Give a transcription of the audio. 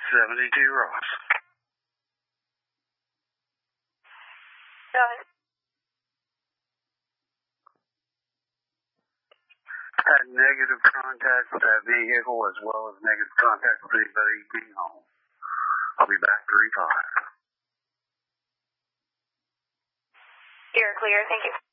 72 Ross. Got it. Had negative contact with that vehicle as well as negative contact with anybody being home. I'll be back 3-5. You're clear. Thank you.